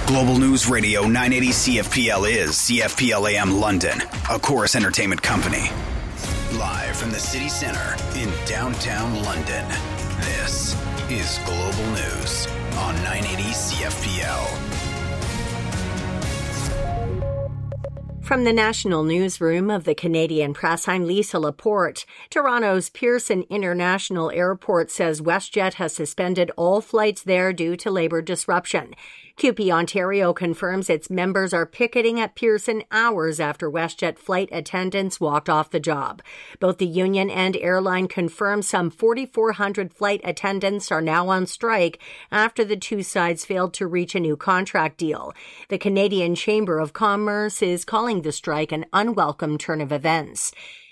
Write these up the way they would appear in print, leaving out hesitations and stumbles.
Global News Radio 980 CFPL is CFPL AM London, a Chorus Entertainment company. Live from the city centre in downtown London, this is Global News on 980 CFPL. From the National Newsroom of the Canadian Press, I'm Lisa Laporte. Toronto's Pearson International Airport says WestJet has suspended all flights there due to labour disruption. CUPE Ontario confirms its members are picketing at Pearson hours after WestJet flight attendants walked off the job. Both the union and airline confirm some 4,400 flight attendants are now on strike after the two sides failed to reach a new contract deal. The Canadian Chamber of Commerce is calling the strike an unwelcome turn of events.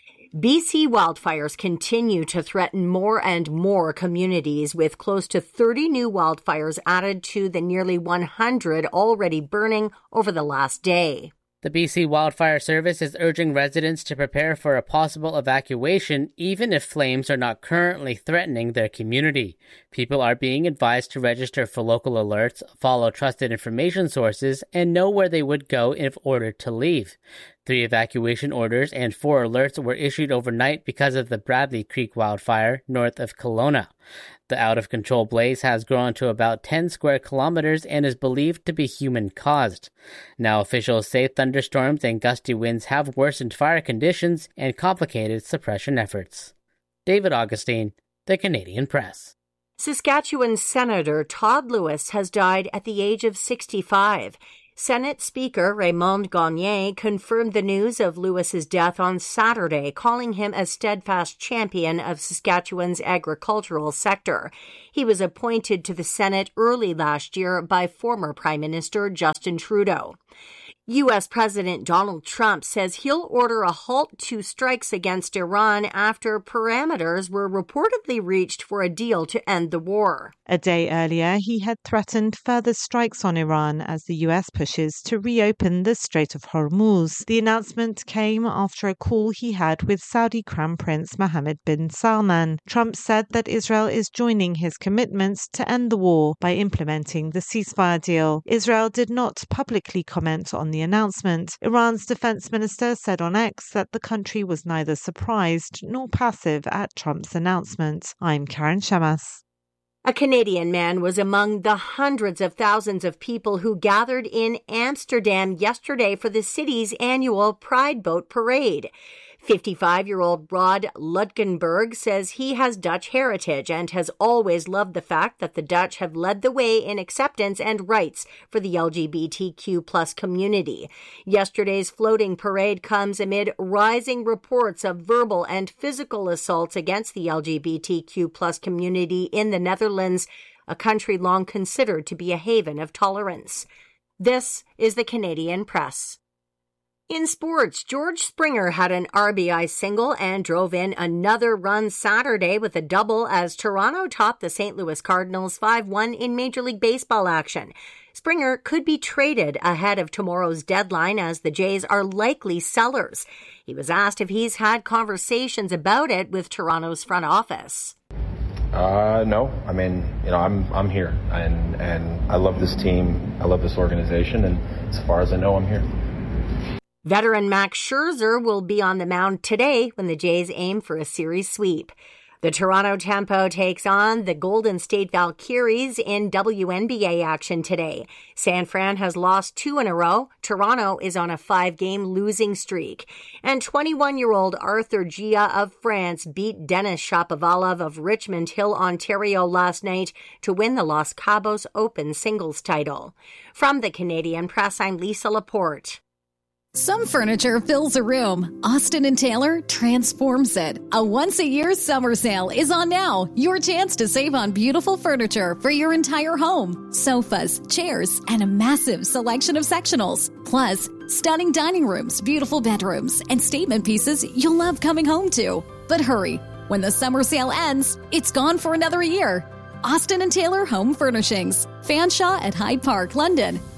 BC wildfires continue to threaten more and more communities, with close to 30 new wildfires added to the nearly 100 already burning over the last day. The BC Wildfire Service is urging residents to prepare for a possible evacuation even if flames are not currently threatening their community. People are being advised to register for local alerts, follow trusted information sources, and know where they would go if ordered to leave. 3 evacuation orders and 4 alerts were issued overnight because of the Bradley Creek wildfire north of Kelowna. The out-of-control blaze has grown to about 10 square kilometers and is believed to be human-caused. Now officials say thunderstorms and gusty winds have worsened fire conditions and complicated suppression efforts. David Augustine, The Canadian Press. Saskatchewan Senator Todd Lewis has died at the age of 65. Senate Speaker Raymond Gagne confirmed the news of Lewis's death on Saturday, calling him a steadfast champion of Saskatchewan's agricultural sector. He was appointed to the Senate early last year by former Prime Minister Justin Trudeau. U.S. President Donald Trump says he'll order a halt to strikes against Iran after parameters were reportedly reached for a deal to end the war. A day earlier, he had threatened further strikes on Iran as the U.S. pushes to reopen the Strait of Hormuz. The announcement came after a call he had with Saudi Crown Prince Mohammed bin Salman. Trump said that Israel is joining his commitments to end the war by implementing the ceasefire deal. Israel did not publicly comment on the announcement. Iran's defense minister said on X that the country was neither surprised nor passive at Trump's announcement. I'm Karen Shamas. A Canadian man was among the hundreds of thousands of people who gathered in Amsterdam yesterday for the city's annual Pride Boat Parade. 55-year-old Rod Lutgenberg says he has Dutch heritage and has always loved the fact that the Dutch have led the way in acceptance and rights for the LGBTQ+ community. Yesterday's floating parade comes amid rising reports of verbal and physical assaults against the LGBTQ+ community in the Netherlands, a country long considered to be a haven of tolerance. This is the Canadian Press. In sports, George Springer had an RBI single and drove in another run Saturday with a double as Toronto topped the St. Louis Cardinals 5-1 in Major League Baseball action. Springer could be traded ahead of tomorrow's deadline as the Jays are likely sellers. He was asked if he's had conversations about it with Toronto's front office. No. I mean, I'm here and I love this team. I love this organization. And as far as I know, I'm here. Veteran Max Scherzer will be on the mound today when the Jays aim for a series sweep. The Toronto Tempo takes on the Golden State Valkyries in WNBA action today. San Fran has lost 2 in a row. Toronto is on a 5-game losing streak. And 21-year-old Arthur Gia of France beat Denis Shapovalov of Richmond Hill, Ontario last night to win the Los Cabos Open singles title. From the Canadian Press, I'm Lisa Laporte. Some furniture fills a room. Austin & Taylor transforms it. A once-a-year summer sale is on now. Your chance to save on beautiful furniture for your entire home. Sofas, chairs, and a massive selection of sectionals. Plus, stunning dining rooms, beautiful bedrooms, and statement pieces you'll love coming home to. But hurry, when the summer sale ends, it's gone for another year. Austin & Taylor Home Furnishings. Fanshawe at Hyde Park, London.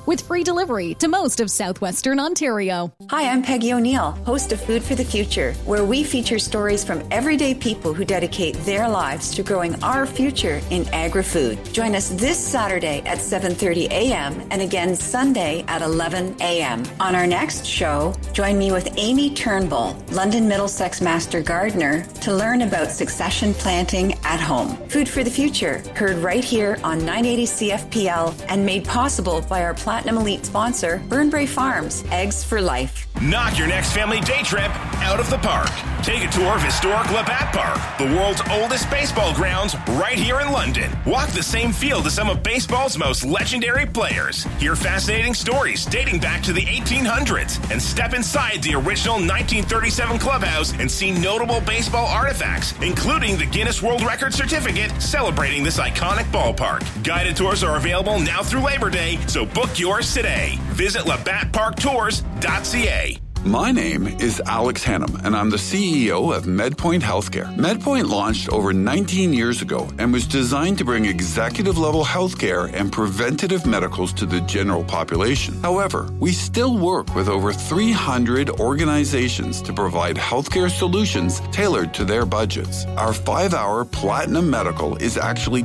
with free delivery to most of southwestern Ontario. Hi, I'm Peggy O'Neill, host of Food for the Future, where we feature stories from everyday people who dedicate their lives to growing our future in agri-food. Join us this Saturday at 7:30 a.m. and again Sunday at 11 a.m. On our next show, join me with Amy Turnbull, London Middlesex Master Gardener, to learn about succession planting at home. Food for the Future, heard right here on 980 CFPL and made possible by our Platinum Elite sponsor, Burnbrae Farms, Eggs for Life. Knock your next family day trip out of the park. Take a tour of historic Labatt Park, the world's oldest baseball grounds, right here in London. Walk the same field as some of baseball's most legendary players. Hear fascinating stories dating back to the 1800s and step inside the original 1937 clubhouse and see notable baseball artifacts, including the Guinness World Record certificate celebrating this iconic ballpark. Guided tours are available now through Labor Day, so book yours today. Visit labattparktours.ca. My name is Alex Hannum, and I'm the CEO of MedPoint Healthcare. MedPoint launched over 19 years ago and was designed to bring executive-level healthcare and preventative medicals to the general population. However, we still work with over 300 organizations to provide healthcare solutions tailored to their budgets. Our 5-hour Platinum Medical is actually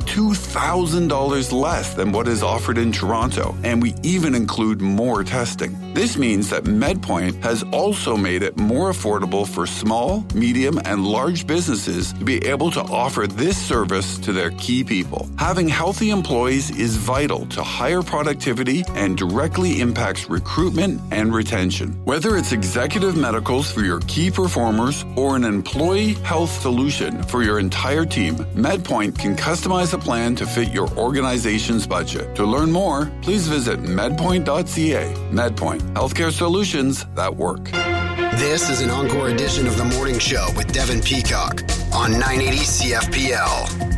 $2,000 less than what is offered in Toronto, and we even include more testing. This means that MedPoint has also made it more affordable for small, medium, and large businesses to be able to offer this service to their key people. Having healthy employees is vital to higher productivity and directly impacts recruitment and retention. Whether it's executive medicals for your key performers or an employee health solution for your entire team, MedPoint can customize a plan to fit your organization's budget. To learn more, please visit medpoint.ca. MedPoint, healthcare solutions that work. This is an encore edition of The Morning Show with Devin Peacock on 980 CFPL.